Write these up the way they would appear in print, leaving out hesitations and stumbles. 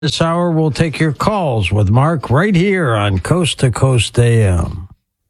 This hour, we'll take your calls with Mark right here on Coast to Coast AM.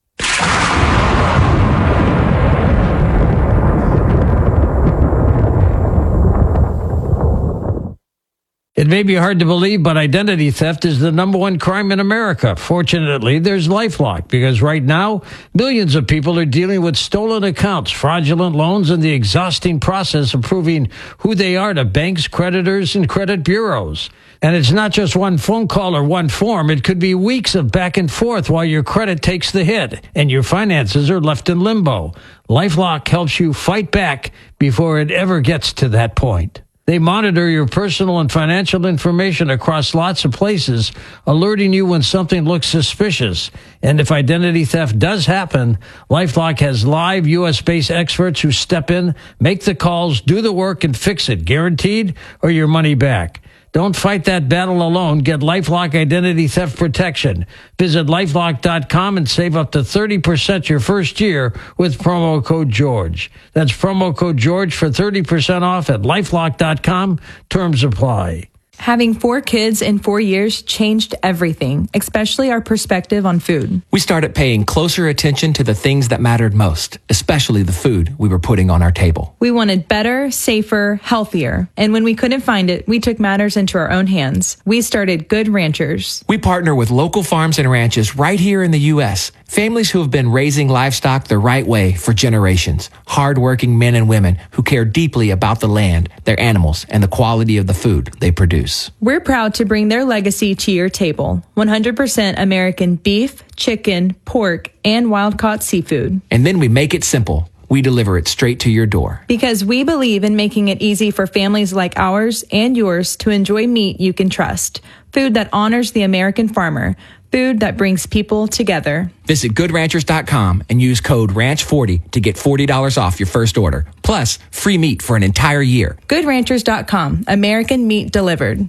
It may be hard to believe, but identity theft is the number one crime in America. Fortunately, there's LifeLock, because right now, millions of people are dealing with stolen accounts, fraudulent loans, and the exhausting process of proving who they are to banks, creditors, and credit bureaus. And it's not just one phone call or one form. It could be weeks of back and forth while your credit takes the hit and your finances are left in limbo. LifeLock helps you fight back before it ever gets to that point. They monitor your personal and financial information across lots of places, alerting you when something looks suspicious. And if identity theft does happen, LifeLock has live U.S.-based experts who step in, make the calls, do the work, and fix it, guaranteed, or your money back. Don't fight that battle alone. Get LifeLock Identity Theft Protection. Visit LifeLock.com and save up to 30% your first year with promo code George. That's promo code George for 30% off at LifeLock.com. Terms apply. Having 4 kids in 4 years changed everything, especially our perspective on food. We started paying closer attention to the things that mattered most, especially the food we were putting on our table. We wanted better, safer, healthier. And when we couldn't find it, we took matters into our own hands. We started Good Ranchers. We partner with local farms and ranches right here in the U.S., families who have been raising livestock the right way for generations. Hardworking men and women who care deeply about the land, their animals, and the quality of the food they produce. We're proud to bring their legacy to your table. 100% American beef, chicken, pork, and wild-caught seafood. And then we make it simple. We deliver it straight to your door. Because we believe in making it easy for families like ours and yours to enjoy meat you can trust. Food that honors the American farmer. Food that brings people together. Visit GoodRanchers.com and use code RANCH40 to get $40 off your first order. Plus, free meat for an entire year. GoodRanchers.com. American meat delivered.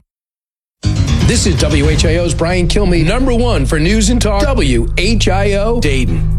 This is WHIO's Brian Kilmeade, number 1 for News and Talk, WHIO Dayton.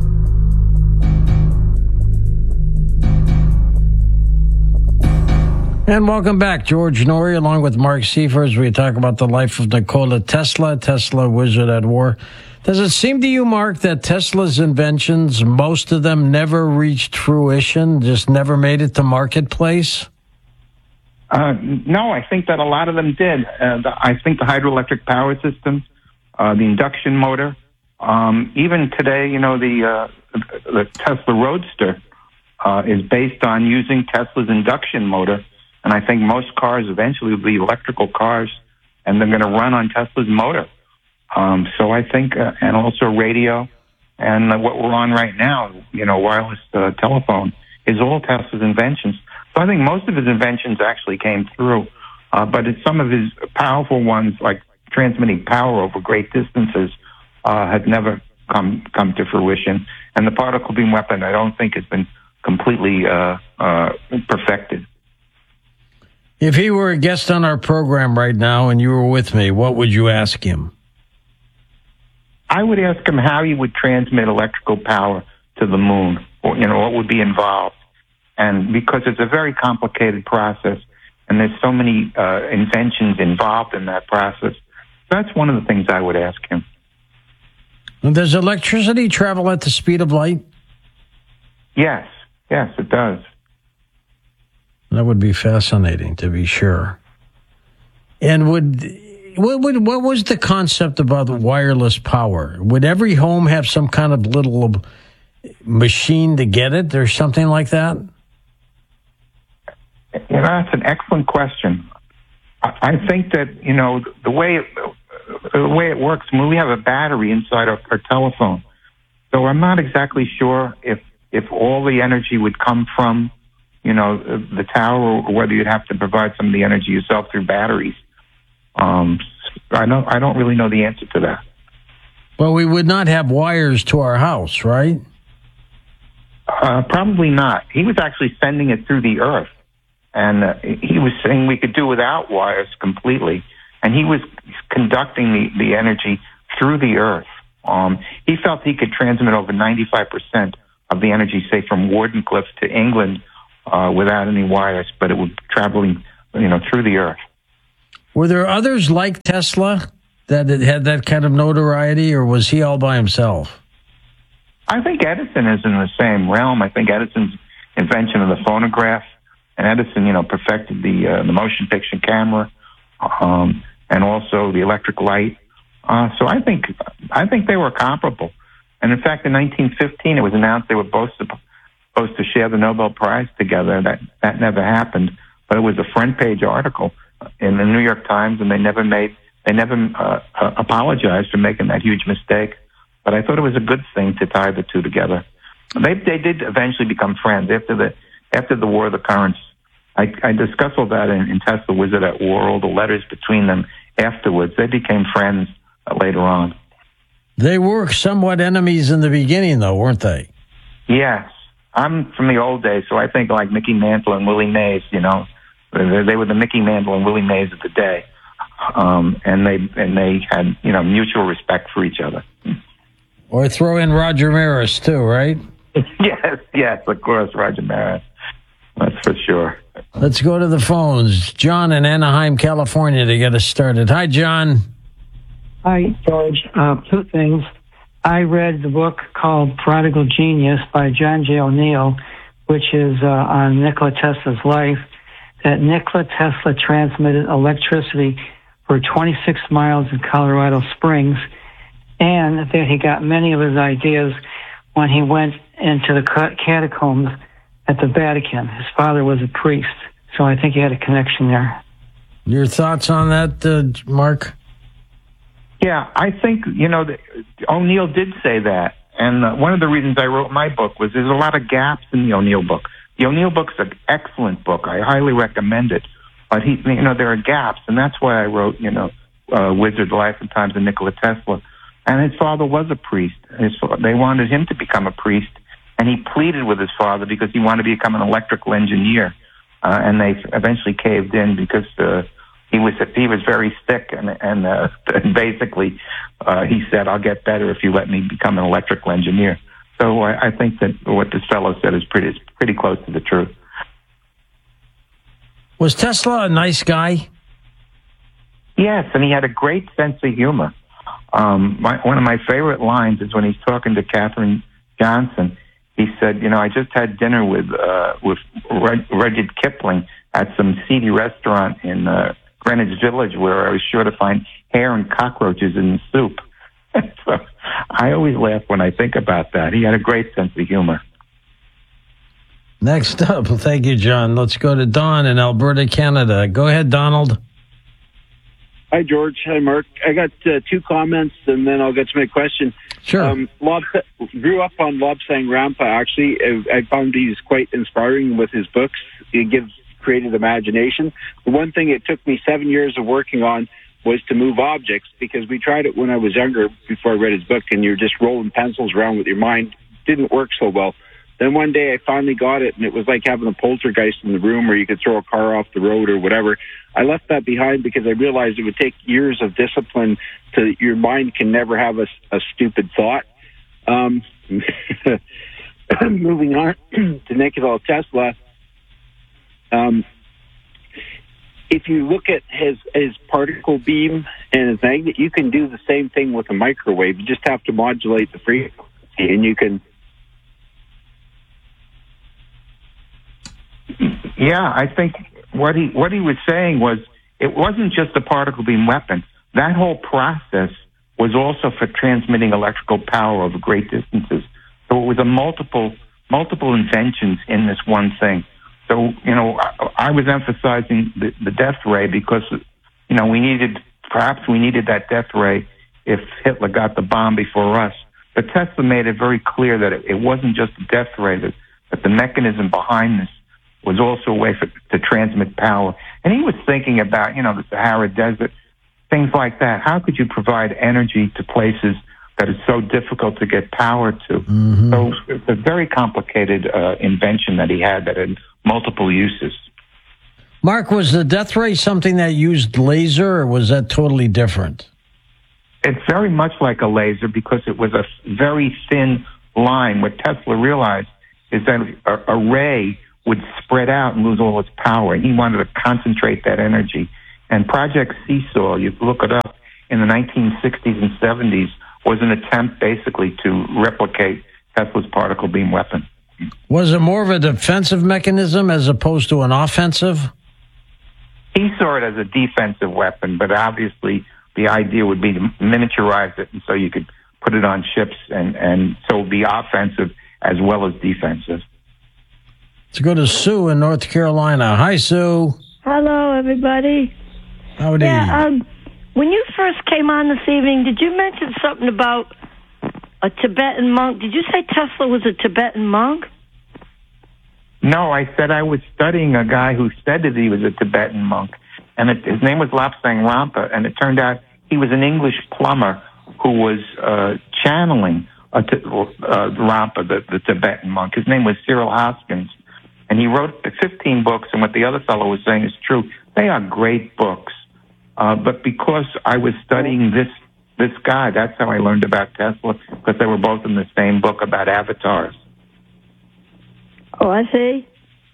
And welcome back. George Noory along with Mark Seifer as we talk about the life of Nikola Tesla, Wizard at War. Does it seem to you, Mark, that Tesla's inventions, most of them never reached fruition, just never made it to marketplace? No, I think that a lot of them did. I think the hydroelectric power system, the induction motor, even today, the Tesla Roadster is based on using Tesla's induction motor. And I think most cars eventually will be electrical cars, and they're going to run on Tesla's motor. So I think, and also radio, and what we're on right now, wireless telephone, is all Tesla's inventions. So I think most of his inventions actually came through, but it's some of his powerful ones, like transmitting power over great distances, had never come to fruition. And the particle beam weapon, I don't think has been completely perfected. If he were a guest on our program right now and you were with me, what would you ask him? I would ask him how he would transmit electrical power to the moon, or, what would be involved. And because it's a very complicated process, and there's so many inventions involved in that process, that's one of the things I would ask him. And does electricity travel at the speed of light? Yes, it does. That would be fascinating, to be sure. And what was the concept about wireless power? Would every home have some kind of little machine to get it, or something like that? That's an excellent question. I think that the way it works. I mean, we have a battery inside our telephone, so I'm not exactly sure if all the energy would come from the tower, or whether you'd have to provide some of the energy yourself through batteries. I don't really know the answer to that. Well, we would not have wires to our house, right? Probably not. He was actually sending it through the earth, and he was saying we could do without wires completely, and he was conducting the energy through the earth. He felt he could transmit over 95% of the energy, say, from Wardenclyffe to England, without any wires, but it would traveling, through the earth. Were there others like Tesla that had that kind of notoriety, or was he all by himself? I think Edison is in the same realm. I think Edison's invention of the phonograph, and Edison, perfected the motion picture camera, and also the electric light. So I think they were comparable. And in fact, in 1915, it was announced they were both supposed to share the Nobel Prize together. That never happened, but it was a front page article in the New York Times, and they never apologized for making that huge mistake. But I thought it was a good thing to tie the two together. They did eventually become friends after the War of the Currents. I discussed all that in Tesla Wizard at War, all the letters between them afterwards. They became friends later on. They were somewhat enemies in the beginning, though, weren't they? Yes. I'm from the old days, so I think like Mickey Mantle and Willie Mays, They were the Mickey Mantle and Willie Mays of the day. And they had, mutual respect for each other. Or throw in Roger Maris, too, right? Yes, of course, Roger Maris. That's for sure. Let's go to the phones. John in Anaheim, California, to get us started. Hi, John. Hi, George. Two things. I read the book called Prodigal Genius by John J. O'Neill, which is on Nikola Tesla's life, that Nikola Tesla transmitted electricity for 26 miles in Colorado Springs, and that he got many of his ideas when he went into the catacombs at the Vatican. His father was a priest, so I think he had a connection there. Your thoughts on that, Mark? Yeah, I think, O'Neill did say that. And one of the reasons I wrote my book was there's a lot of gaps in the O'Neill book. The O'Neill book's an excellent book. I highly recommend it. But there are gaps, and that's why I wrote, Wizard, The Life and Times of Nikola Tesla. And his father was a priest. They wanted him to become a priest, and he pleaded with his father because he wanted to become an electrical engineer. And they eventually caved in because he was very sick, and basically he said, "I'll get better if you let me become an electrical engineer." So I think that what this fellow said is pretty close to the truth. Was Tesla a nice guy? Yes, and he had a great sense of humor. One of my favorite lines is when he's talking to Katherine Johnson. He said, I just had dinner with Rudyard Kipling at some seedy restaurant in Greenwich Village where I was sure to find hair and cockroaches in the soup. So I always laugh when I think about that. He had a great sense of humor. Next up, thank you, John. Let's go to Don in Alberta, Canada. Go ahead, Donald. Hi, George. Hi, Mark. I got two comments, and then I'll get to my question. Sure. Grew up on Lobsang Rampa, actually. I found he's quite inspiring with his books. He gives creative imagination. The one thing it took me 7 years of working on was to move objects, because we tried it when I was younger before I read his book, and you're just rolling pencils around with your mind. Didn't work so well. Then one day I finally got it, and it was like having a poltergeist in the room where you could throw a car off the road or whatever. I left that behind because I realized it would take years of discipline to your mind can never have a stupid thought. Moving on to Nikola Tesla. If you look at his particle beam and his magnet, you can do the same thing with a microwave. You just have to modulate the frequency, and you can. Yeah, I think what he was saying was it wasn't just a particle beam weapon. That whole process was also for transmitting electrical power over great distances. So it was a multiple inventions in this one thing. So, I was emphasizing the death ray because, we needed that death ray if Hitler got the bomb before us. But Tesla made it very clear that it wasn't just a death ray, that the mechanism behind this was also a way to transmit power. And he was thinking about, the Sahara Desert, things like that. How could you provide energy to places that is so difficult to get power to? Mm-hmm. So it's a very complicated invention that he had that had multiple uses. Mark, was the death ray something that used laser, or was that totally different? It's very much like a laser because it was a very thin line. What Tesla realized is that a ray would spread out and lose all its power. He wanted to concentrate that energy. And Project Seesaw, you can look it up, in the 1960s and 70s, was an attempt basically to replicate Tesla's particle beam weapon. Was it more of a defensive mechanism as opposed to an offensive? He saw it as a defensive weapon, but obviously the idea would be to miniaturize it, and so you could put it on ships, and so it would be offensive as well as defensive. Let's go to Sue in North Carolina. Hi, Sue. Hello, everybody. Howdy. Yeah, when you first came on this evening, did you mention something about a Tibetan monk? Did you say Tesla was a Tibetan monk? No, I said I was studying a guy who said that he was a Tibetan monk, and his name was Lobsang Rampa, and it turned out he was an English plumber who was channeling Rampa, the Tibetan monk. His name was Cyril Hoskins, and he wrote 15 books, and what the other fellow was saying is true. They are great books, but because I was studying this guy, that's how I learned about Tesla, because they were both in the same book about avatars. Oh, I see.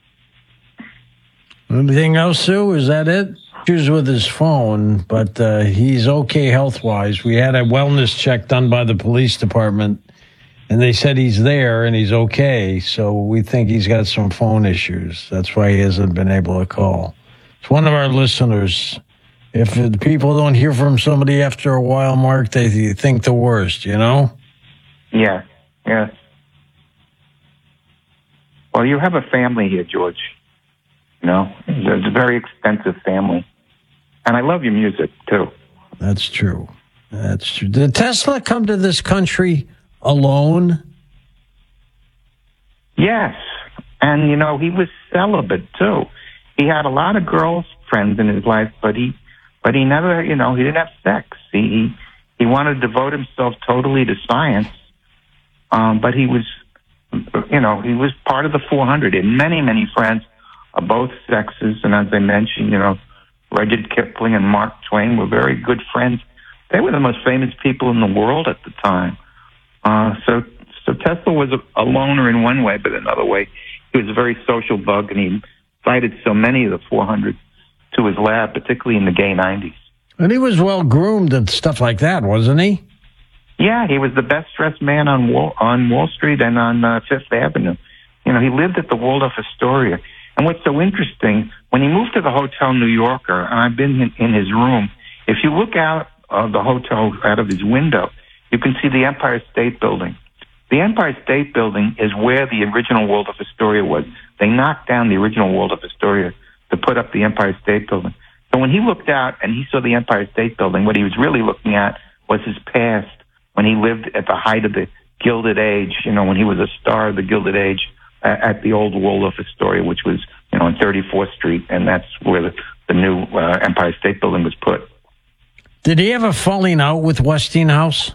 Anything else, Sue? Is that it? Issues with his phone, but he's okay health-wise. We had a wellness check done by the police department, and they said he's there and he's okay, so we think he's got some phone issues. That's why he hasn't been able to call. It's one of our listeners. If the people don't hear from somebody after a while, Mark, they think the worst, you know? Yeah. Well, you have a family here, George. You know, it's a very extensive family. And I love your music, too. That's true. Did Tesla come to this country alone? Yes. And, you know, he was celibate, too. He had a lot of girlfriends in his life, but he never, you know, he didn't have sex. He wanted to devote himself totally to science, but he was, you know, he was part of the 400. He had many, many friends of both sexes, and as I mentioned, you know, Rudyard Kipling and Mark Twain were very good friends. They were the most famous people in the world at the time. So Tesla was a loner in one way, but another way, he was a very social bug, and he invited so many of the 400 to his lab, particularly in the gay 90s. And he was well groomed and stuff like that, wasn't he? Yeah, he was the best dressed man on Wall Street and on Fifth Avenue. You know, he lived at the Waldorf Astoria. And what's so interesting, when he moved to the Hotel New Yorker, and I've been in his room, if you look out of the hotel, out of his window, you can see the Empire State Building. The Empire State Building is where the original Waldorf Astoria was. They knocked down the original Waldorf Astoria to put up the Empire State Building. So when he looked out and he saw the Empire State Building, what he was really looking at was his past, when he lived at the height of the Gilded Age, you know, when he was a star of the Gilded Age at the old Waldorf Astoria, which was, you know, on 34th Street, and that's where the new Empire State Building was put. Did he have a falling out with Westinghouse?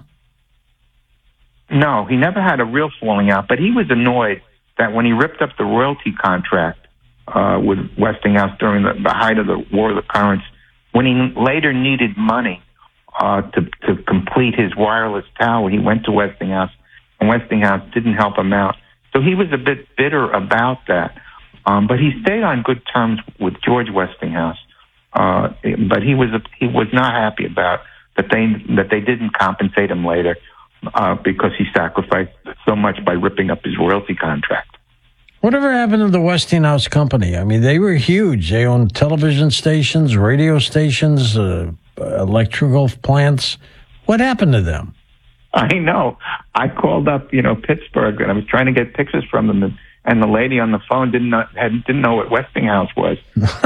No, he never had a real falling out, but he was annoyed that when he ripped up the royalty contract with Westinghouse during the height of the War of the Currents, when he later needed money to complete his wireless tower, he went to Westinghouse, and Westinghouse didn't help him out. So he was a bit bitter about that. But he stayed on good terms with George Westinghouse. But he was not happy about that they didn't compensate him later because he sacrificed so much by ripping up his royalty contract. Whatever happened to the Westinghouse Company? I mean, they were huge. They owned television stations, radio stations, electrical plants. What happened to them? I know. I called up, Pittsburgh, and I was trying to get pictures from them, and the lady on the phone didn't know what Westinghouse was.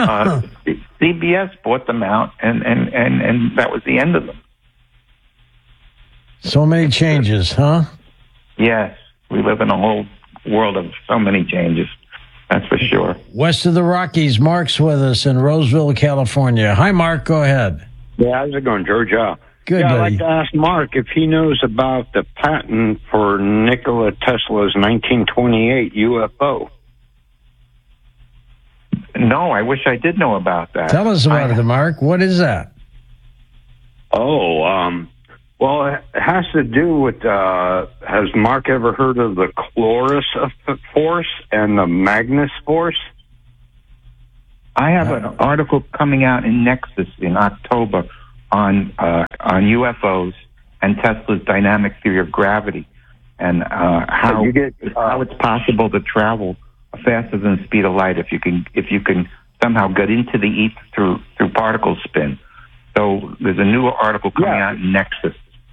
CBS bought them out, and that was the end of them. So many changes, huh? Yes, we live in a whole world of so many changes. That's for sure. West of the Rockies, Mark's with us in Roseville, California. Hi, Mark. Go ahead. Yeah, how's it going, George? Good, I'd buddy. like to ask Mark if he knows about the patent for Nikola Tesla's 1928 UFO. No, I wish I did know about that. Tell us about it, Mark. What is that? Well, it has to do with, has Mark ever heard of the Chloris force and the Magnus force? I have an article coming out in Nexus in October on UFOs and Tesla's dynamic theory of gravity, and how it's possible to travel faster than the speed of light if you can somehow get into the ether through particle spin. So there's a new article coming out in Nexus.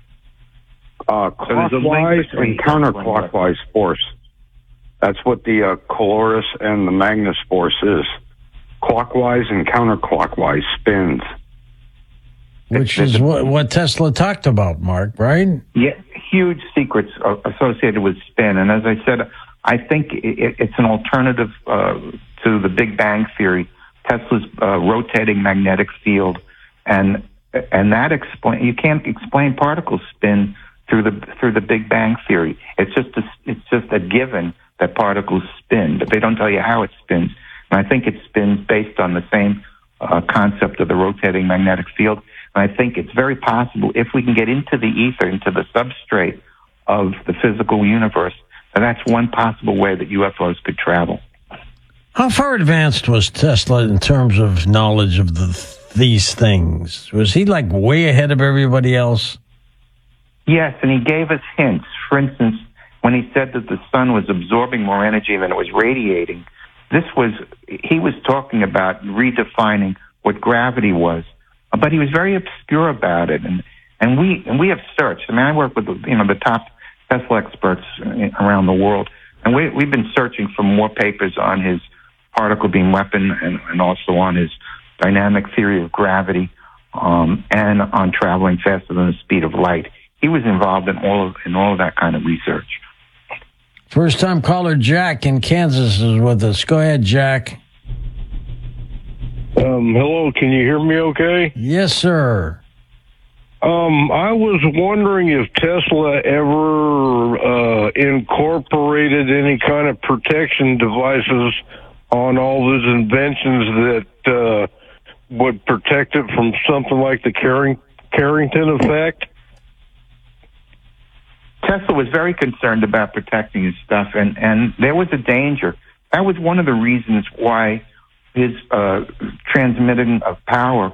Clockwise and counterclockwise force. That's what the Caloris and the Magnus force is. Clockwise and counterclockwise spins. Which is what Tesla talked about, Mark, right? Yeah, huge secrets associated with spin. And as I said, I think it's an alternative to the Big Bang Theory, Tesla's rotating magnetic field. And that you can't explain particle spin through the Big Bang Theory. It's just a given that particles spin, but they don't tell you how it spins. And I think it spins based on the same concept of the rotating magnetic field. And I think it's very possible, if we can get into the ether, into the substrate of the physical universe, that's one possible way that UFOs could travel. How far advanced was Tesla in terms of knowledge of these things? Was he like way ahead of everybody else? Yes, and he gave us hints. For instance, when he said that the sun was absorbing more energy than it was radiating, he was talking about redefining what gravity was, but he was very obscure about it. And we have searched. I mean, I work with the top Tesla experts around the world, and we've been searching for more papers on his particle beam weapon and also on his dynamic theory of gravity, and on traveling faster than the speed of light. He was involved in all of that kind of research. First time caller Jack in Kansas is with us. Go ahead, Jack. Hello, can you hear me okay? Yes, sir. I was wondering if Tesla ever incorporated any kind of protection devices on all those inventions that would protect it from something like the Carrington effect. Tesla was very concerned about protecting his stuff, and there was a danger. That was one of the reasons why his transmitting of power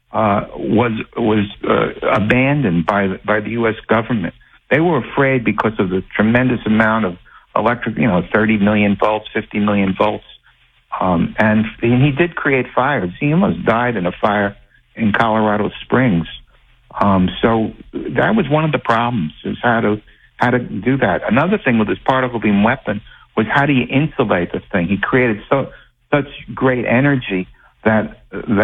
was abandoned by the U.S. government. They were afraid because of the tremendous amount of electric, 30 million volts, 50 million volts. And he did create fires. He almost died in a fire in Colorado Springs. So that was one of the problems, is how to do that. Another thing with his particle beam weapon was, how do you insulate the thing? He created such great energy that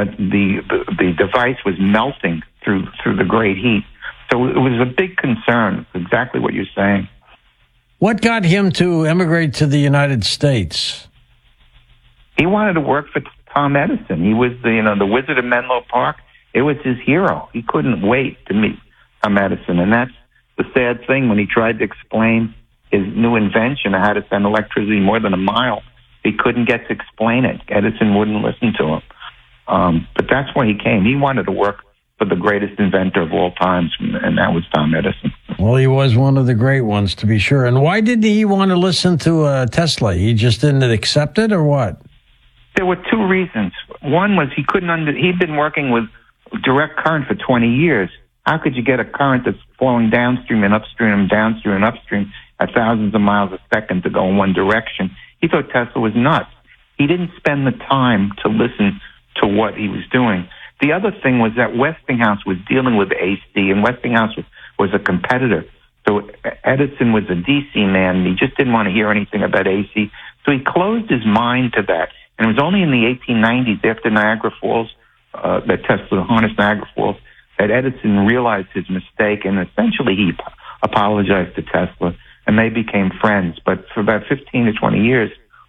the device was melting through the great heat. So it was a big concern, exactly what you're saying. What got him to emigrate to the United States? He wanted to work for Tom Edison. He was the Wizard of Menlo Park. It was his hero. He couldn't wait to meet Tom Edison, and that's the sad thing. When he tried to explain his new invention, how to send electricity more than a mile, he couldn't get to explain it. Edison wouldn't listen to him. But that's why he came. He wanted to work for the greatest inventor of all times, and that was Tom Edison. Well, he was one of the great ones, to be sure. And why did he want to listen to Tesla? He just didn't accept it, or what? There were two reasons. One was he couldn't he'd been working with direct current for 20 years. How could you get a current that's flowing downstream and upstream and downstream and upstream at thousands of miles a second to go in one direction? He thought Tesla was nuts. He didn't spend the time to listen to what he was doing. The other thing was that Westinghouse was dealing with AC, and Westinghouse was a competitor. So Edison was a DC man, and he just didn't want to hear anything about AC. So he closed his mind to that. And it was only in the 1890s, after Niagara Falls, that Tesla harnessed Niagara Falls, that Edison realized his mistake, and essentially he apologized to Tesla, and they became friends. But for about 15 to 20 years,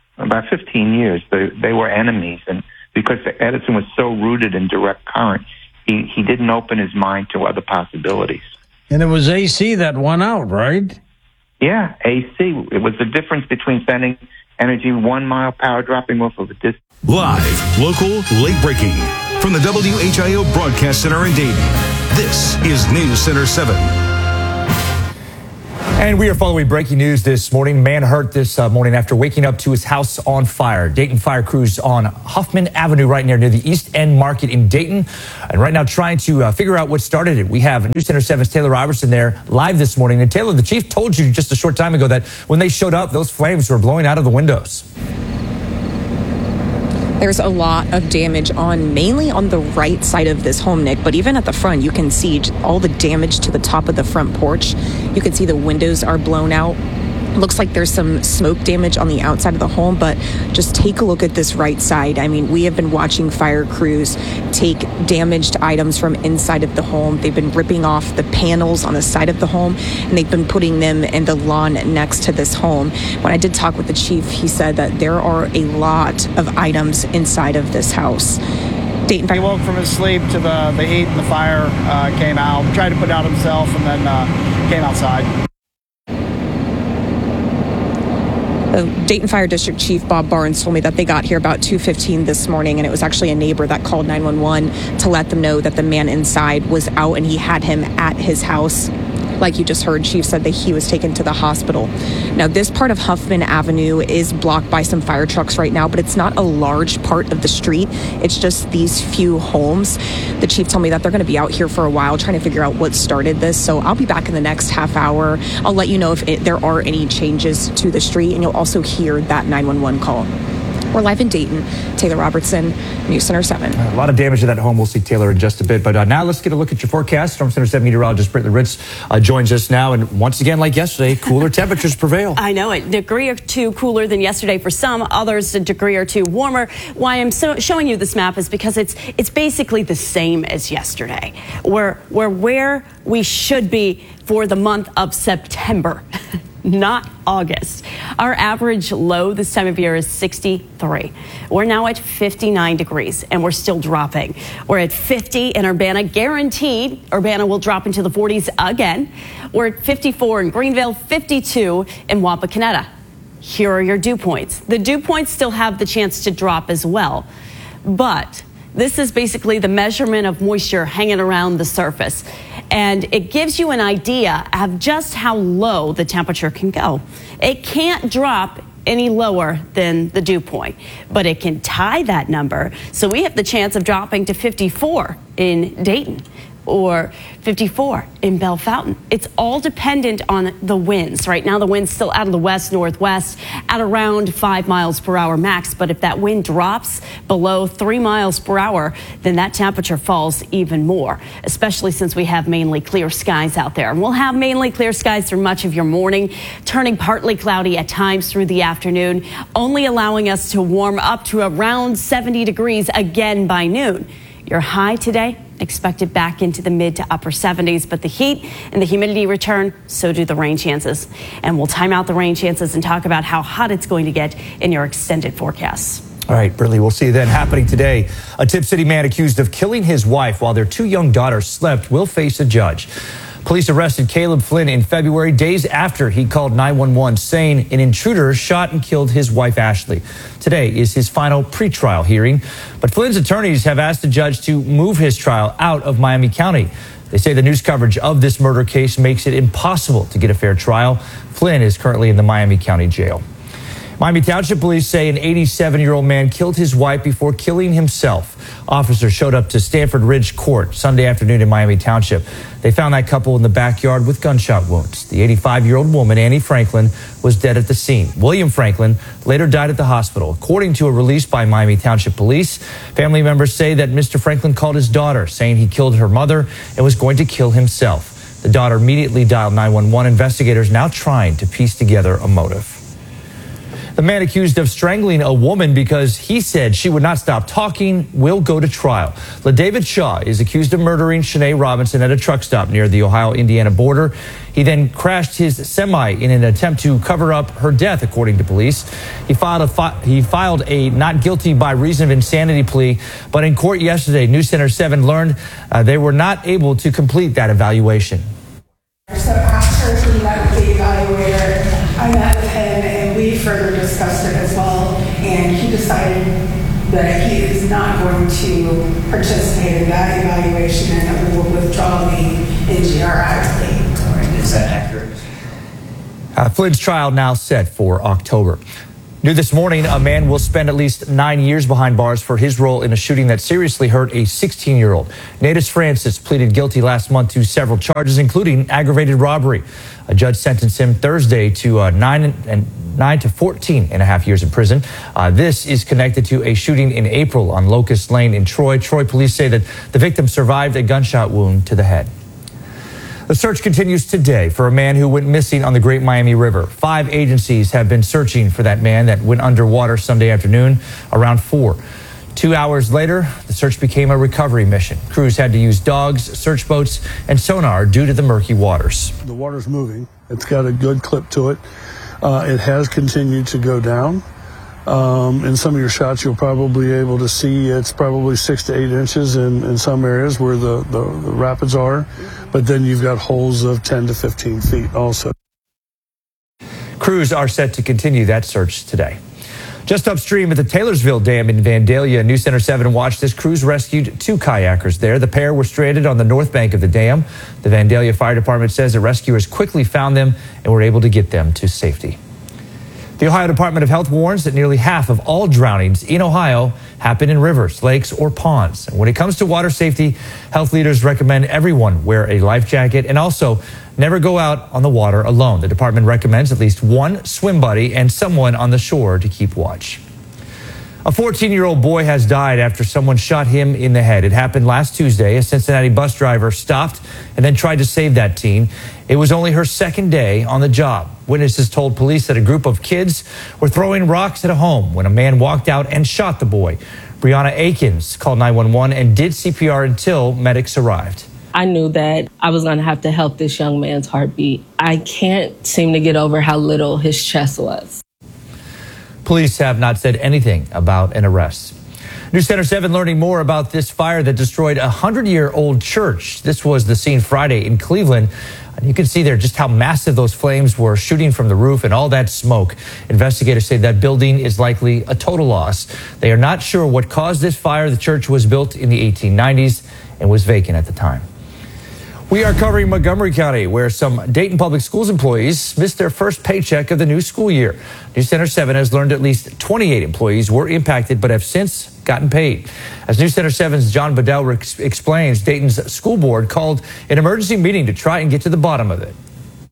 they were enemies. And because Edison was so rooted in direct current, he didn't open his mind to other possibilities. And it was AC that won out, right? Yeah, AC. It was the difference between sending energy 1 mile power dropping off of a distance. Live, local, late breaking. From the WHIO Broadcast Center in Dayton, this is News Center 7. And we are following breaking news this morning. Man hurt this morning after waking up to his house on fire. Dayton fire crews on Huffman Avenue right near the East End Market in Dayton. And right now trying to figure out what started it. We have News Center 7's Taylor Robertson there live this morning. And Taylor, the chief told you just a short time ago that when they showed up, those flames were blowing out of the windows. There's a lot of damage mainly on the right side of this home, Nick, but even at the front, you can see all the damage to the top of the front porch. You can see the windows are blown out. Looks like there's some smoke damage on the outside of the home, but just take a look at this right side. I mean, we have been watching fire crews take damaged items from inside of the home. They've been ripping off the panels on the side of the home, and they've been putting them in the lawn next to this home. When I did talk with the chief, he said that there are a lot of items inside of this house. Dayton Fire. He woke from his sleep to the heat and the fire came out, tried to put out himself, and then came outside. Dayton Fire District Chief Bob Barnes told me that they got here about 2:15 this morning, and it was actually a neighbor that called 911 to let them know that the man inside was out and he had him at his house. Like you just heard, Chief said that he was taken to the hospital. Now, this part of Huffman Avenue is blocked by some fire trucks right now, but it's not a large part of the street. It's just these few homes. The chief told me that they're going to be out here for a while trying to figure out what started this. So I'll be back in the next half hour. I'll let you know if there are any changes to the street, and you'll also hear that 911 call. We're live in Dayton. Taylor Robertson, News Center 7. A lot of damage to that home. We'll see Taylor in just a bit. But now let's get a look at your forecast. Storm Center 7 meteorologist Brittany Ritz joins us now. And once again, like yesterday, cooler temperatures prevail. I know it. A degree or two cooler than yesterday for some. Others a degree or two warmer. Why I'm showing you this map is because it's basically the same as yesterday. We're where we should be for the month of September. Not August. Our average low this time of year is 63. We're now at 59 degrees and we're still dropping. We're at 50 in Urbana, guaranteed Urbana will drop into the 40s again. We're at 54 in Greenville, 52 in Wapakoneta. Here are your dew points. The dew points still have the chance to drop as well, but this is basically the measurement of moisture hanging around the surface. And it gives you an idea of just how low the temperature can go. It can't drop any lower than the dew point, but it can tie that number. So we have the chance of dropping to 54 in Dayton or 54 in Bell Fountain. It's all dependent on the winds. Right now, the wind's still out of the west-northwest at around 5 miles per hour max. But if that wind drops below 3 miles per hour, then that temperature falls even more, especially since we have mainly clear skies out there. And we'll have mainly clear skies through much of your morning, turning partly cloudy at times through the afternoon, only allowing us to warm up to around 70 degrees again by noon. Your high today expected back into the mid to upper 70s, but the heat and the humidity return, so do the rain chances. And we'll time out the rain chances and talk about how hot it's going to get in your extended forecasts. All right, Brittany, we'll see you then. Happening today, a Tip City man accused of killing his wife while their 2 young daughters slept will face a judge. Police arrested Caleb Flynn in February, days after he called 911, saying an intruder shot and killed his wife, Ashley. Today is his final pretrial hearing, but Flynn's attorneys have asked the judge to move his trial out of Miami County. They say the news coverage of this murder case makes it impossible to get a fair trial. Flynn is currently in the Miami County Jail. Miami Township police say an 87-year-old man killed his wife before killing himself. Officers showed up to Stanford Ridge Court Sunday afternoon in Miami Township. They found that couple in the backyard with gunshot wounds. The 85-year-old woman, Annie Franklin, was dead at the scene. William Franklin later died at the hospital. According to a release by Miami Township police, family members say that Mr. Franklin called his daughter, saying he killed her mother and was going to kill himself. The daughter immediately dialed 911. Investigators now trying to piece together a motive. The man accused of strangling a woman because he said she would not stop talking will go to trial. LaDavid Shaw is accused of murdering Shanae Robinson at a truck stop near the Ohio-Indiana border. He then crashed his semi in an attempt to cover up her death, according to police. He filed a not guilty by reason of insanity plea, but in court yesterday, News Center 7 learned they were not able to complete that evaluation. So after he met with the evaluator, I met with him and we further discussed it as well, and he decided that he is not going to participate in that evaluation, and that we will withdraw the NGRI plea. Is that accurate? Yes, sir. He did. He did not want to participate in that evaluation. He decided that he is not going to participate in that evaluation and will withdraw the NGRI plea. He is not going to participate in that evaluation, and that we will withdraw the NGRI plea. Flynn's trial now set for October. New this morning, a man will spend at least 9 years behind bars for his role in a shooting that seriously hurt a 16-year-old. Natus Francis pleaded guilty last month to several charges, including aggravated robbery. A judge sentenced him Thursday to 9 to 14 and a half years in prison. This is connected to a shooting in April on Locust Lane in Troy. Troy police say that the victim survived a gunshot wound to the head. The search continues today for a man who went missing on the Great Miami River. 5 agencies have been searching for that man that went underwater Sunday afternoon around 4. 2 hours later, the search became a recovery mission. Crews had to use dogs, search boats, and sonar due to the murky waters. The water's moving. It's got a good clip to it. It has continued to go down. In some of your shots, you'll probably be able to see it's probably 6 to 8 inches in some areas where the rapids are. But then you've got holes of 10 to 15 feet also. Crews are set to continue that search today. Just upstream at the Taylorsville Dam in Vandalia, News Center 7 watched as crews rescued 2 kayakers there. The pair were stranded on the north bank of the dam. The Vandalia Fire Department says the rescuers quickly found them and were able to get them to safety. The Ohio Department of Health warns that nearly half of all drownings in Ohio happen in rivers, lakes, or ponds. And when it comes to water safety, health leaders recommend everyone wear a life jacket and also never go out on the water alone. The department recommends at least one swim buddy and someone on the shore to keep watch. A 14-year-old boy has died after someone shot him in the head. It happened last Tuesday. A Cincinnati bus driver stopped and then tried to save that teen. It was only her second day on the job. Witnesses told police that a group of kids were throwing rocks at a home when a man walked out and shot the boy. Brianna Akins called 911 and did CPR until medics arrived. I knew that I was going to have to help this young man's heartbeat. I can't seem to get over how little his chest was. Police have not said anything about an arrest. News Center 7 learning more about this fire that destroyed a 100-year-old church. This was the scene Friday in Cleveland. And you can see there just how massive those flames were shooting from the roof and all that smoke. Investigators say that building is likely a total loss. They are not sure what caused this fire. The church was built in the 1890s and was vacant at the time. We are covering Montgomery County, where some Dayton Public Schools employees missed their first paycheck of the new school year. News Center 7 has learned at least 28 employees were impacted but have since gotten paid. As News Center 7's John Bedell explains, Dayton's school board called an emergency meeting to try and get to the bottom of it.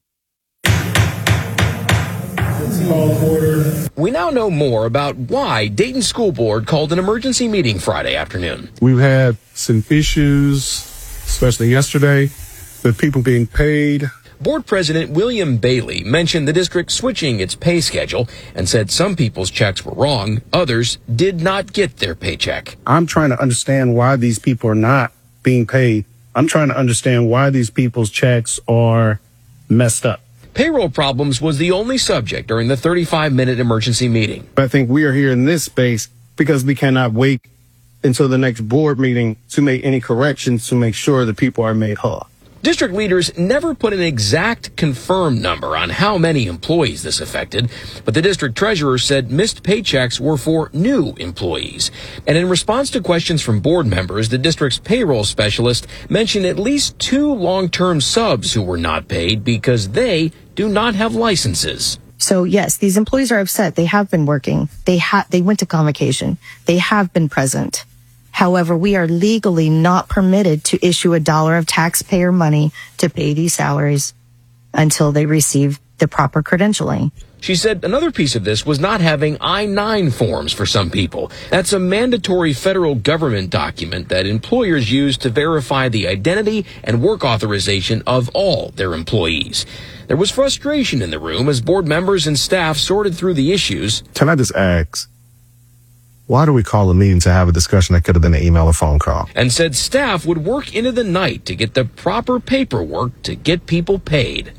We now know more about why Dayton School Board called an emergency meeting Friday afternoon. We've had some issues, especially yesterday, with people being paid. Board President William Bailey mentioned the district switching its pay schedule and said some people's checks were wrong, others did not get their paycheck. I'm trying to understand why these people are not being paid. I'm trying to understand why these people's checks are messed up. Payroll problems was the only subject during the 35-minute emergency meeting. But I think we are here in this space because we cannot wait until the next board meeting to make any corrections to make sure that people are made whole. District leaders never put an exact confirmed number on how many employees this affected, but the district treasurer said missed paychecks were for new employees. And in response to questions from board members, the district's payroll specialist mentioned at least 2 long-term subs who were not paid because they do not have licenses. So yes, these employees are upset. They have been working. They went to convocation. They have been present. However, we are legally not permitted to issue $1 of taxpayer money to pay these salaries until they receive the proper credentialing. She said another piece of this was not having I-9 forms for some people. That's a mandatory federal government document that employers use to verify the identity and work authorization of all their employees. There was frustration in the room as board members and staff sorted through the issues. Can I just ask, why do we call a meeting to have a discussion that could have been an email or phone call? And said staff would work into the night to get the proper paperwork to get people paid.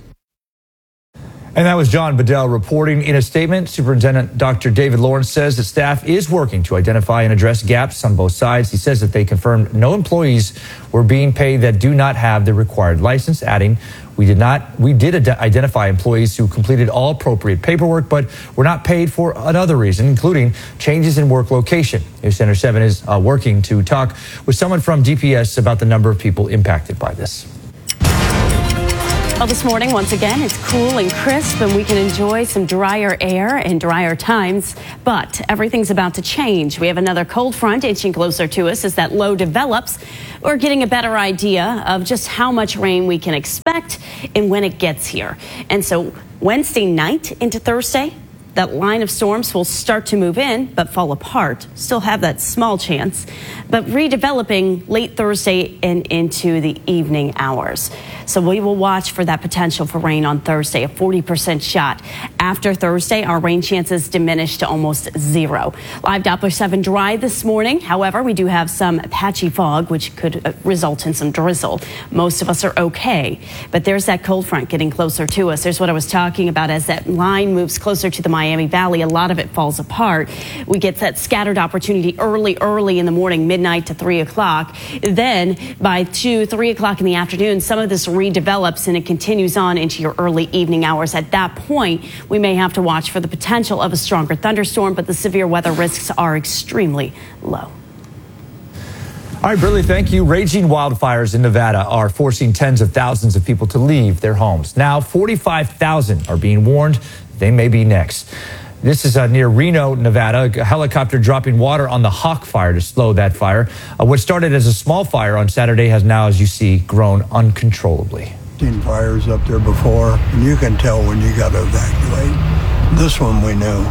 And that was John Bedell reporting. In a statement, Superintendent Dr. David Lawrence says that staff is working to identify and address gaps on both sides. He says that they confirmed no employees were being paid that do not have the required license, adding, we did identify employees who completed all appropriate paperwork, but were not paid for another reason, including changes in work location. News Center 7 is working to talk with someone from DPS about the number of people impacted by this. Well, this morning, once again, it's cool and crisp, and we can enjoy some drier air and drier times. But everything's about to change. We have another cold front inching closer to us as that low develops. We're getting a better idea of just how much rain we can expect and when it gets here. And so Wednesday night into Thursday, that line of storms will start to move in, but fall apart. Still have that small chance, but redeveloping late Thursday and into the evening hours. So we will watch for that potential for rain on Thursday, a 40% shot. After Thursday, our rain chances diminish to almost zero. Live Doppler 7 dry this morning. However, we do have some patchy fog, which could result in some drizzle. Most of us are okay, but there's that cold front getting closer to us. There's what I was talking about. As that line moves closer to the Miami Valley, a lot of it falls apart. We get that scattered opportunity early in the morning, midnight to 3 o'clock. Then by 2, 3 o'clock in the afternoon, some of this redevelops and it continues on into your early evening hours. At that point, we may have to watch for the potential of a stronger thunderstorm, but the severe weather risks are extremely low. All right, Briley, thank you. Raging wildfires in Nevada are forcing tens of thousands of people to leave their homes. Now, 45,000 are being warned they may be next. This is near Reno, Nevada. A helicopter dropping water on the Hawk Fire to slow that fire. What started as a small fire on Saturday has now, as you see, grown uncontrollably. Seen fires up there before, and you can tell when you got to evacuate. This one we knew.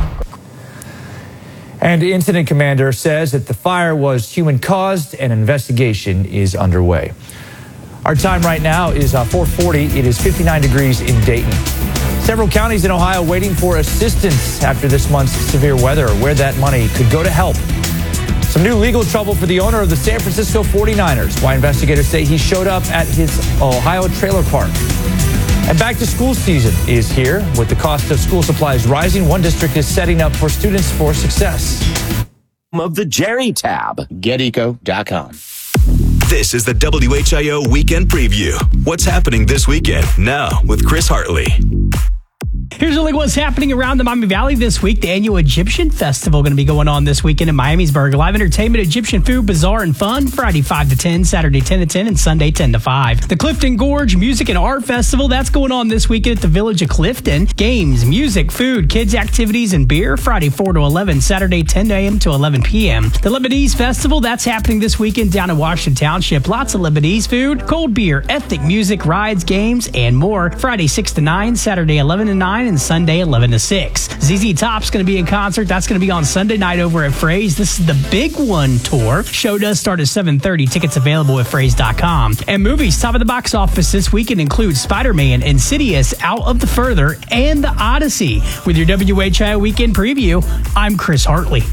And the incident commander says that the fire was human-caused and an investigation is underway. Our time right now is 4:40. It is 59 degrees in Dayton. Several counties in Ohio waiting for assistance after this month's severe weather. Where that money could go to help. Some new legal trouble for the owner of the San Francisco 49ers. Why investigators say he showed up at his Ohio trailer park. And back to school season is here. With the cost of school supplies rising, one district is setting up for students for success. Of the Jerry tab. GetEco.com. This is the WHIO Weekend Preview. What's happening this weekend? Now with Chris Hartley. Here's a look at what's happening around the Miami Valley this week. The annual Egyptian Festival going to be going on this weekend in Miamisburg. Live entertainment, Egyptian food, bazaar, and fun. Friday 5 to 10, Saturday 10 to 10, and Sunday 10 to 5. The Clifton Gorge Music and Art Festival, that's going on this weekend at the Village of Clifton. Games, music, food, kids' activities, and beer. Friday 4 to 11, Saturday 10 a.m. to 11 p.m. The Lebanese Festival, that's happening this weekend down in Washington Township. Lots of Lebanese food, cold beer, ethnic music, rides, games, and more. Friday 6 to 9, Saturday 11 to 9, and Sunday 11 to 6. ZZ Top's going to be in concert. That's going to be on Sunday night over at Fraze. This is the Big One tour. Show does start at 7:30. Tickets available at Fraze.com. And movies top of the box office this weekend include Spider-Man, Insidious, Out of the Further, and The Odyssey. With your WHIO Weekend Preview, I'm Chris Hartley.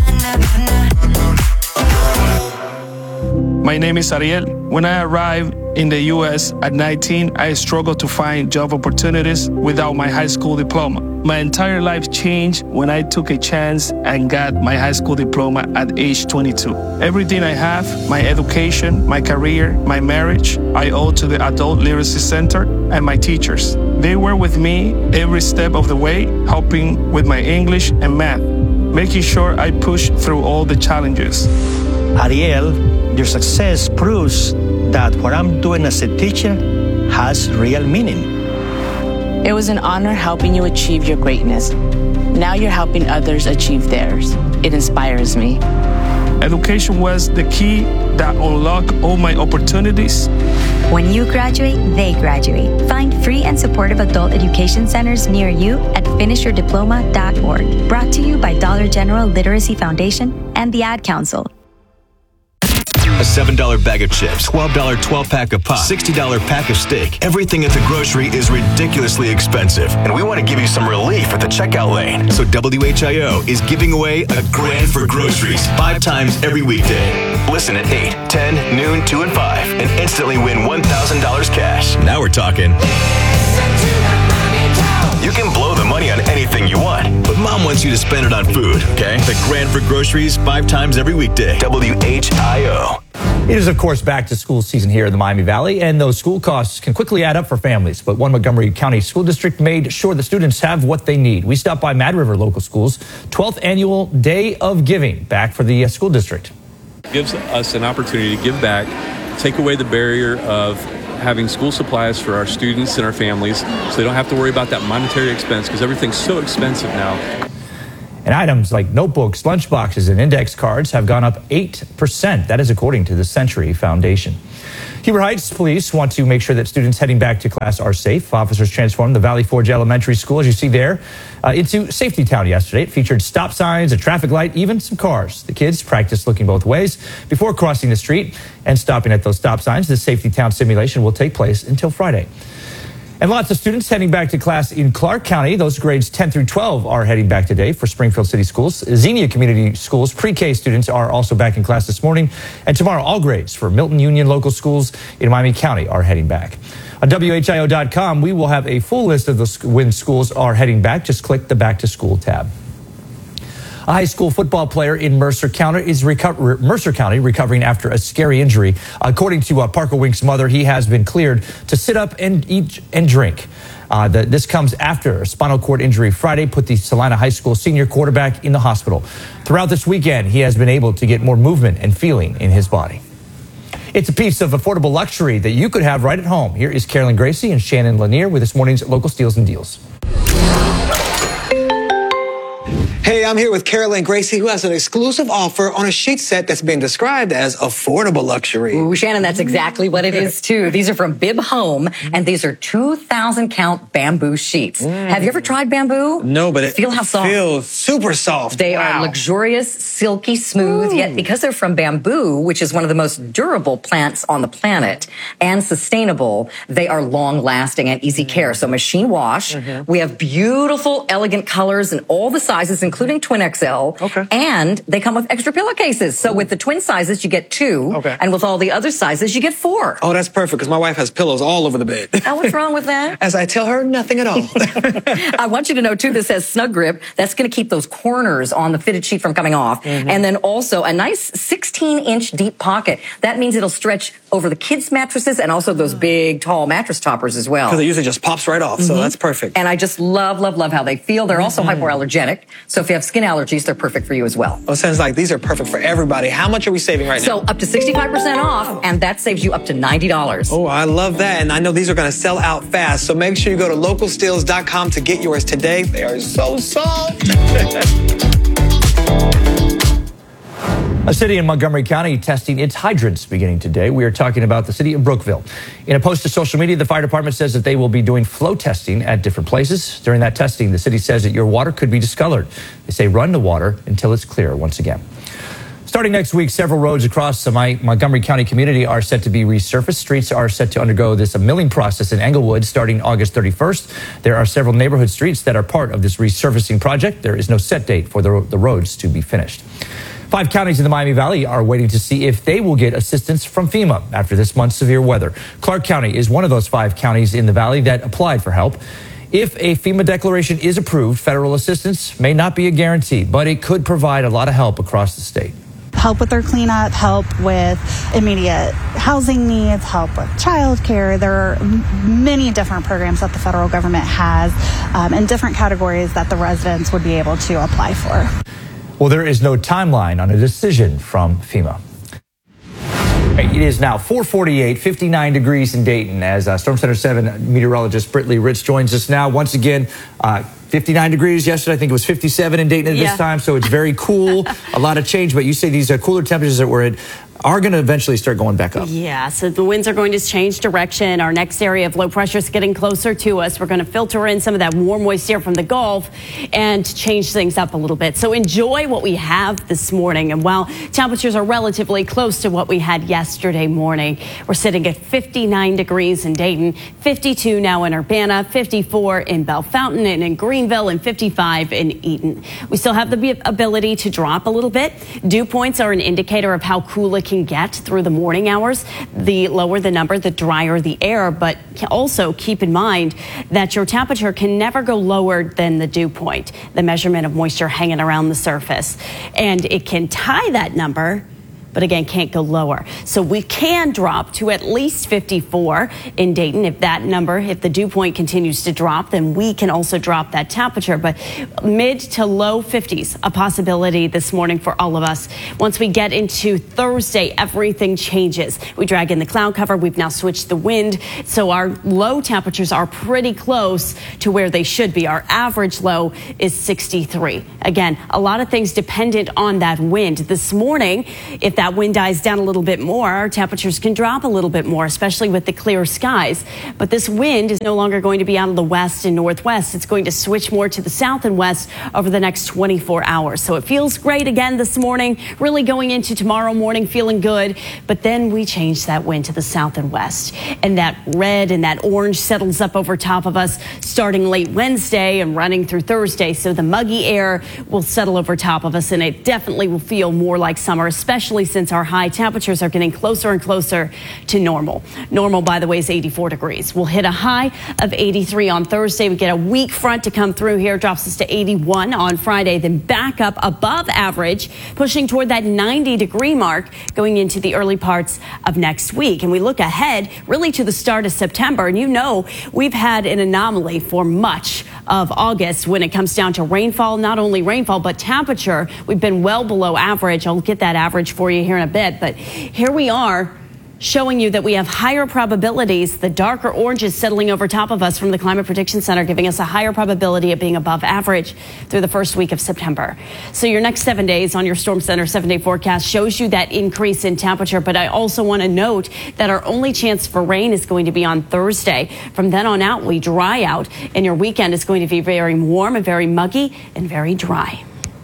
My name is Ariel. When I arrived in the U.S. at 19, I struggled to find job opportunities without my high school diploma. My entire life changed when I took a chance and got my high school diploma at age 22. Everything I have, my education, my career, my marriage, I owe to the Adult Literacy Center and my teachers. They were with me every step of the way, helping with my English and math, making sure I pushed through all the challenges. Ariel, your success proves that what I'm doing as a teacher has real meaning. It was an honor helping you achieve your greatness. Now you're helping others achieve theirs. It inspires me. Education was the key that unlocked all my opportunities. When you graduate, they graduate. Find free and supportive adult education centers near you at finishyourdiploma.org. Brought to you by Dollar General Literacy Foundation and the Ad Council. A $7 bag of chips, $12 12-pack of pop, $60 pack of steak. Everything at the grocery is ridiculously expensive, and we want to give you some relief at the checkout lane. So WHIO is giving away a grand for groceries 5 times every weekday. Listen at 8, 10, noon, 2, and 5, and instantly win $1,000 cash. Now we're talking. You can blow the money on anything you want, but Mom wants you to spend it on food, okay? The grand for groceries 5 times every weekday. WHIO. It is, of course, back to school season here in the Miami Valley, and those school costs can quickly add up for families. But one Montgomery County School District made sure the students have what they need. We stopped by Mad River Local Schools' 12th annual Day of Giving, back for the school district. It gives us an opportunity to give back, take away the barrier of having school supplies for our students and our families so they don't have to worry about that monetary expense because everything's so expensive now. And items like notebooks, lunchboxes, and index cards have gone up 8%. That is according to the Century Foundation. Heber Heights police want to make sure that students heading back to class are safe. Officers transformed the Valley Forge Elementary School, as you see there, into Safety Town yesterday. It featured stop signs, a traffic light, even some cars. The kids practiced looking both ways before crossing the street and stopping at those stop signs. The Safety Town simulation will take place until Friday. And lots of students heading back to class in Clark County. Those grades 10 through 12 are heading back today for Springfield City Schools. Xenia Community Schools pre-K students are also back in class this morning. And tomorrow, all grades for Milton Union local schools in Miami County are heading back. On WHIO.com, we will have a full list of when schools are heading back. Just click the Back to School tab. A high school football player in Mercer County is recovering after a scary injury. According to Parker Wink's mother, he has been cleared to sit up and eat and drink. This comes after a spinal cord injury Friday put the Salina High School senior quarterback in the hospital. Throughout this weekend, he has been able to get more movement and feeling in his body. It's a piece of affordable luxury that you could have right at home. Here is Carolyn Gracie and Shannon Lanier with this morning's local steals and deals. Hey, I'm here with Carolyn Gracie, who has an exclusive offer on a sheet set that's been described as affordable luxury. Ooh, Shannon, that's exactly what it is, too. These are from Bib Home, and these are 2,000 count bamboo sheets. Have you ever tried bamboo? No, but it feels super soft. They are luxurious, silky smooth, yet because they're from bamboo, which is one of the most durable plants on the planet, and sustainable, they are long-lasting and easy care. So machine wash. We have beautiful, elegant colors in all the sizes, including twin XL. And they come with extra pillowcases. So with the twin sizes, you get 2. And with all the other sizes, you get 4. Oh, that's perfect, because my wife has pillows all over the bed. Oh, what's wrong with that? As I tell her, nothing at all. I want you to know, too, this says Snug Grip. That's going to keep those corners on the fitted sheet from coming off. And then also a nice 16-inch deep pocket. That means it'll stretch over the kids' mattresses and also those big, tall mattress toppers as well. Because it usually just pops right off, so that's perfect. And I just love, love, love how they feel. They're also hypoallergenic. So if you have skin allergies, they're perfect for you as well. Well, it sounds like these are perfect for everybody. How much are we saving right now? So up to 65% off, and that saves you up to $90. Oh, I love that. And I know these are going to sell out fast. So make sure you go to localsteals.com to get yours today. They are so soft. A city in Montgomery County testing its hydrants beginning today. We are talking about the city of Brookville. In a post to social media, the fire department says that they will be doing flow testing at different places. During that testing, the city says that your water could be discolored. They say run the water until it's clear once again. Starting next week, several roads across the Montgomery County community are set to be resurfaced. Streets are set to undergo this milling process in Englewood starting August 31st. There are several neighborhood streets that are part of this resurfacing project. There is no set date for the roads to be finished. 5 counties in the Miami Valley are waiting to see if they will get assistance from FEMA after this month's severe weather. Clark County is one of those 5 counties in the valley that applied for help. If a FEMA declaration is approved, federal assistance may not be a guarantee, but it could provide a lot of help across the state. Help with their cleanup, help with immediate housing needs, help with childcare. There are many different programs that the federal government has in different categories that the residents would be able to apply for. Well, there is no timeline on a decision from FEMA. It is now 4:48, 59 degrees in Dayton as Storm Center 7 meteorologist Brittany Rich joins us now. Once again, 59 degrees yesterday. I think it was 57 in Dayton at this time, so it's very cool. A lot of change, but you say these cooler temperatures that we're at are going to eventually start going back up. Yeah, so the winds are going to change direction. Our next area of low pressure is getting closer to us. We're going to filter in some of that warm, moist air from the Gulf and change things up a little bit. So enjoy what we have this morning. And while temperatures are relatively close to what we had yesterday morning, we're sitting at 59 degrees in Dayton, 52 now in Urbana, 54 in Bellefontaine and in Greenville, and 55 in Eaton. We still have the ability to drop a little bit. Dew points are an indicator of how cool it can get through the morning hours. The lower the number, the drier the air, but also keep in mind that your temperature can never go lower than the dew point, the measurement of moisture hanging around the surface. And it can tie that number, but again, can't go lower. So we can drop to at least 54 in Dayton. If the dew point continues to drop, then we can also drop that temperature. But mid to low 50s, a possibility this morning for all of us. Once we get into Thursday, everything changes. We drag in the cloud cover. We've now switched the wind. So our low temperatures are pretty close to where they should be. Our average low is 63. Again, a lot of things dependent on that wind. This morning, if that wind dies down a little bit more, our temperatures can drop a little bit more, especially with the clear skies. But this wind is no longer going to be out of the west and northwest. It's going to switch more to the south and west over the next 24 hours. So it feels great again this morning, really going into tomorrow morning feeling good. But then we change that wind to the south and west. And that red and that orange settles up over top of us starting late Wednesday and running through Thursday. So the muggy air will settle over top of us, and it definitely will feel more like summer, especially since our high temperatures are getting closer and closer to normal. Normal, by the way, is 84 degrees. We'll hit a high of 83 on Thursday. We get a weak front to come through here, drops us to 81 on Friday, then back up above average, pushing toward that 90-degree mark going into the early parts of next week. And we look ahead really to the start of September. And you know, we've had an anomaly for much of August when it comes down to rainfall, not only rainfall, but temperature. We've been well below average. I'll get that average for you here in a bit. But here we are, showing you that we have higher probabilities. The darker orange is settling over top of us from the Climate Prediction Center, giving us a higher probability of being above average through the first week of September. So your next 7 days on your Storm Center 7-day forecast shows you that increase in temperature. But I also want to note that our only chance for rain is going to be on Thursday. From then on out, we dry out, and your weekend is going to be very warm and very muggy and very dry.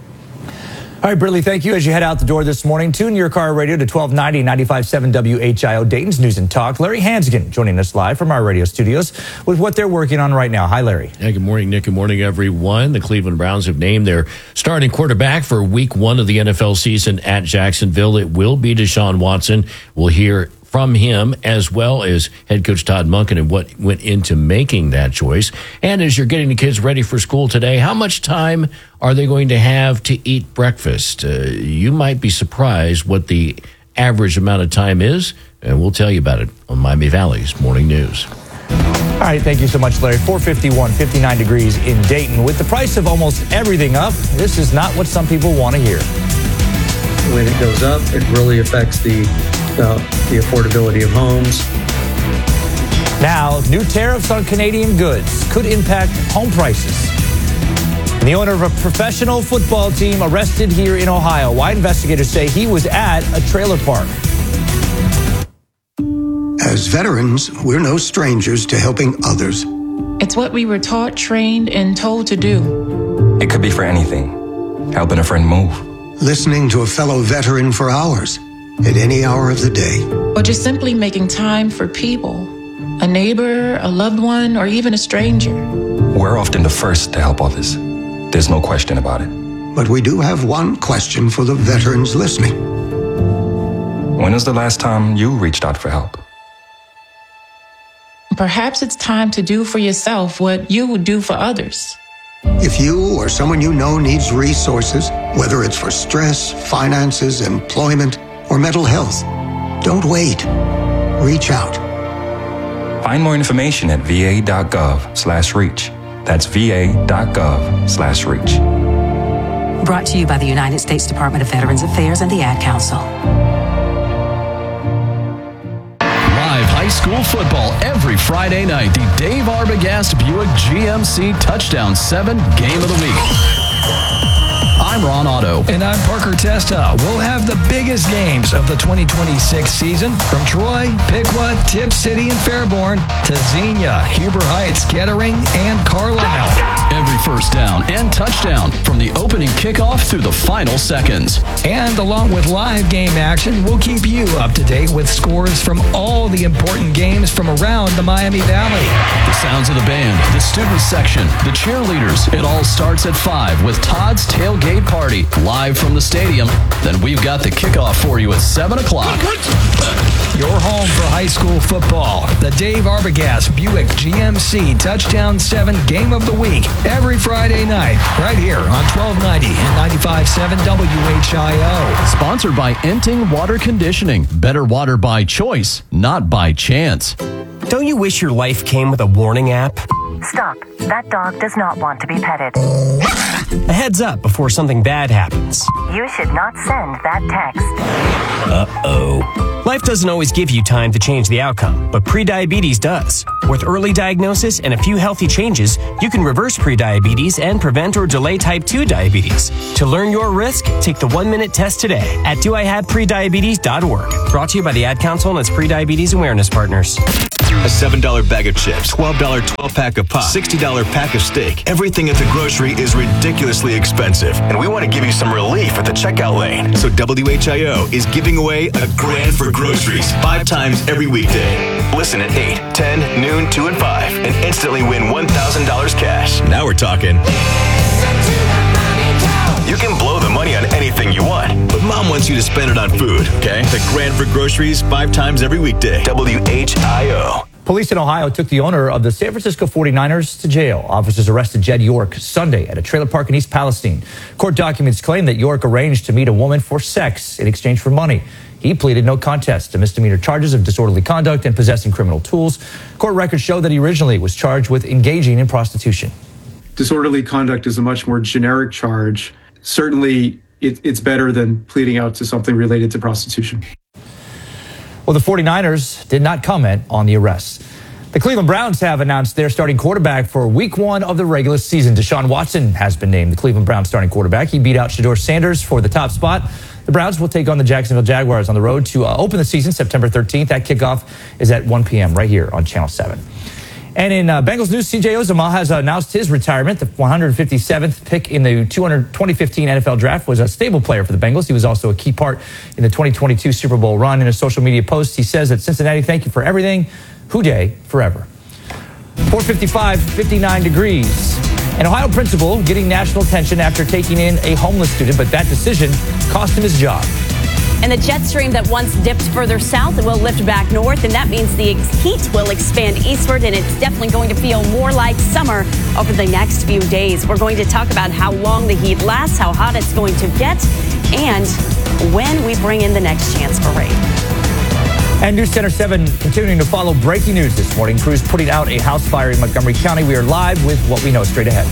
All right, Brittany, thank you. As you head out the door this morning, tune your car radio to 1290 95.7 WHIO, Dayton's News and Talk. Larry Hansgen joining us live from our radio studios with what they're working on right now. Hi, Larry. Hey, good morning, Nick. Good morning, everyone. The Cleveland Browns have named their starting quarterback for week 1 of the NFL season at Jacksonville. It will be Deshaun Watson. We'll hear from him, as well as head coach Todd Monken, and what went into making that choice. And as you're getting the kids ready for school today, how much time are they going to have to eat breakfast? You might be surprised what the average amount of time is, and we'll tell you about it on Miami Valley's Morning News. All right, thank you so much, Larry. 451, 59 degrees in Dayton. With the price of almost everything up, this is not what some people want to hear. When it goes up, it really affects the affordability of homes. Now, new tariffs on Canadian goods could impact home prices. And the owner of a professional football team arrested here in Ohio. Why investigators say he was at a trailer park. As veterans, we're no strangers to helping others. It's what we were taught, trained, and told to do. It could be for anything. Helping a friend move. Listening to a fellow veteran for hours, at any hour of the day. Or just simply making time for people. A neighbor, a loved one, or even a stranger. We're often the first to help others. There's no question about it. But we do have one question for the veterans listening. When was the last time you reached out for help? Perhaps it's time to do for yourself what you would do for others. If you or someone you know needs resources, whether it's for stress, finances, employment, or mental health, don't wait. Reach out. Find more information at va.gov/reach. That's va.gov/reach. Brought to you by the United States Department of Veterans Affairs and the Ad Council. Live high school football every Friday night. The Dave Arbogast Buick GMC Touchdown 7 Game of the Week. I'm Ron Otto. And I'm Parker Testa. We'll have the biggest games of the 2026 season from Troy, Piqua, Tip City, and Fairborn to Xenia, Huber Heights, Kettering, and Carlisle. Every first down and touchdown from the opening kickoff through the final seconds. And along with live game action, we'll keep you up to date with scores from all the important games from around the Miami Valley. The sounds of the band, the student section, the cheerleaders. It all starts at 5 with Todd's Tailgate McCarty, live from the stadium. Then we've got the kickoff for you at 7 o'clock. Your home for high school football. The Dave Arbogast Buick GMC Touchdown 7 Game of the Week. Every Friday night, right here on 1290 and 95.7 WHIO. Sponsored by Enting Water Conditioning. Better water by choice, not by chance. Don't you wish your life came with a warning app? Stop. That dog does not want to be petted. A heads up before something bad happens. You should not send that text. Uh-oh. Life doesn't always give you time to change the outcome, but prediabetes does. With early diagnosis and a few healthy changes, you can reverse prediabetes and prevent or delay type 2 diabetes. To learn your risk, take the 1-minute test today at doihaveprediabetes.org. Brought to you by the Ad Council and its Prediabetes Awareness Partners. A $7 bag of chips, $12 12-pack of pop, $60 pack of steak. Everything at the grocery is ridiculously expensive, and we want to give you some relief at the checkout lane. So WHIO is giving away a grand for groceries 5 times every weekday. Listen at 8, 10, noon, 2, and 5, and instantly win $1,000 cash. Now we're talking. You can blow the money on anything you want, but Mom wants you to spend it on food, okay? The grand for groceries 5 times every weekday. WHIO. Police in Ohio took the owner of the San Francisco 49ers to jail. Officers arrested Jed York Sunday at a trailer park in East Palestine. Court documents claim that York arranged to meet a woman for sex in exchange for money. He pleaded no contest to misdemeanor charges of disorderly conduct and possessing criminal tools. Court records show that he originally was charged with engaging in prostitution. Disorderly conduct is a much more generic charge. Certainly, it's better than pleading out to something related to prostitution. Well, the 49ers did not comment on the arrest. The Cleveland Browns have announced their starting quarterback for week 1 of the regular season. Deshaun Watson has been named the Cleveland Browns starting quarterback. He beat out Shedeur Sanders for the top spot. The Browns will take on the Jacksonville Jaguars on the road to open the season September 13th. That kickoff is at 1 p.m. right here on Channel 7. And in Bengals news, C.J. Uzomah has announced his retirement. The 157th pick in the 2015 NFL Draft was a stable player for the Bengals. He was also a key part in the 2022 Super Bowl run. In a social media post, he says at Cincinnati, "Thank you for everything. Houday forever." 4:55, 59 degrees. An Ohio principal getting national attention after taking in a homeless student, but that decision cost him his job. And the jet stream that once dipped further south will lift back north, and that means the heat will expand eastward, and it's definitely going to feel more like summer over the next few days. We're going to talk about how long the heat lasts, how hot it's going to get, and when we bring in the next chance for rain. And News Center 7 continuing to follow breaking news this morning. Crews putting out a house fire in Montgomery County. We are live with what we know straight ahead.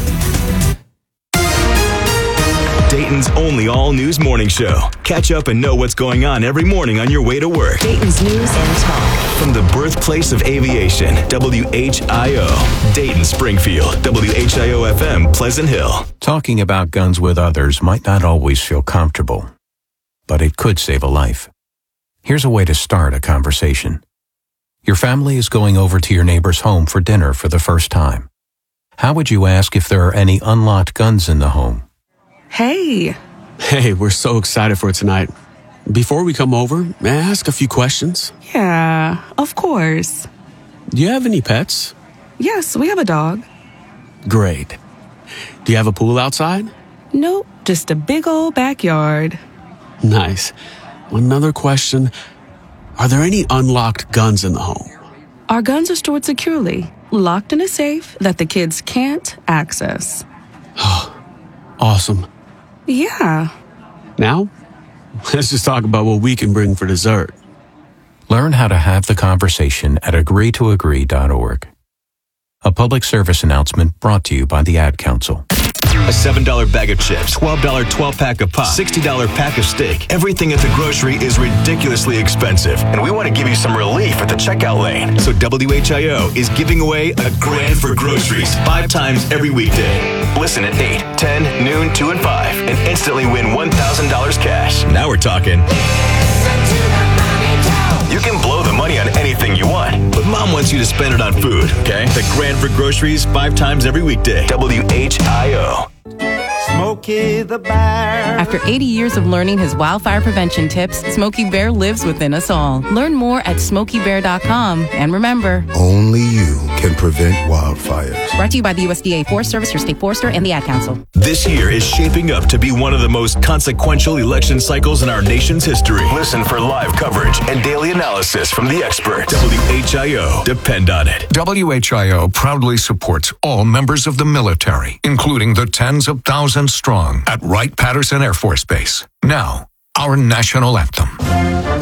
Dayton's only all-news morning show. Catch up and know what's going on every morning on your way to work. Dayton's News and Talk. From the birthplace of aviation, WHIO. Dayton, Springfield. WHIO FM, Pleasant Hill. Talking about guns with others might not always feel comfortable, but it could save a life. Here's a way to start a conversation. Your family is going over to your neighbor's home for dinner for the first time. How would you ask if there are any unlocked guns in the home? Hey, we're so excited for tonight. Before we come over, may I ask a few questions? Yeah, of course. Do you have any pets? Yes, we have a dog. Great. Do you have a pool outside? Nope, just a big old backyard. Nice. Another question. Are there any unlocked guns in the home? Our guns are stored securely, locked in a safe that the kids can't access. Awesome. Yeah. Now, let's just talk about what we can bring for dessert. Learn how to have the conversation at agreetoagree.org. A public service announcement brought to you by the Ad Council. A $7 bag of chips, $12 12-pack of pop, $60 pack of steak. Everything at the grocery is ridiculously expensive, and we want to give you some relief at the checkout lane. So WHIO is giving away a grand for groceries 5 times every weekday. Listen at 8, 10, noon, 2, and 5, and instantly win $1,000 cash. Now we're talking. You can blow the money on anything you want, but Mom wants you to spend it on food, okay? The grand for groceries 5 times every weekday. WHIO. Smokey the Bear. After 80 years of learning his wildfire prevention tips, Smokey Bear lives within us all. Learn more at SmokeyBear.com. And remember, only you can prevent wildfires. Brought to you by the USDA Forest Service, your state forester, and the Ad Council. This year is shaping up to be one of the most consequential election cycles in our nation's history. Listen for live coverage and daily analysis from the experts. WHIO. Depend on it. WHIO proudly supports all members of the military, including the tens of thousands strong at Wright-Patterson Air Force Base. Now, our national anthem.